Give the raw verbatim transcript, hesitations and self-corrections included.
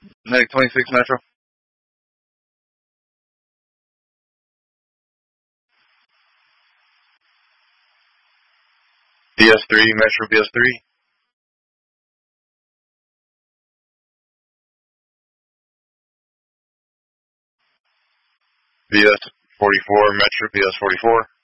Medic twenty-six Metro. B S three Metro B S three. B S forty-four Metro B S forty-four.